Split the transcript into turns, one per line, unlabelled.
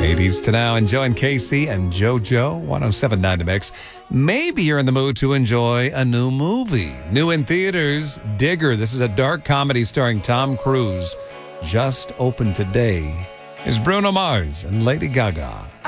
80s to now, enjoying Casey and JoJo, 1079 The Mix. Maybe you're in the mood to enjoy a new movie. New in theaters, Digger. This is a dark comedy starring Tom Cruise. Just opened today. Is Bruno Mars and Lady Gaga.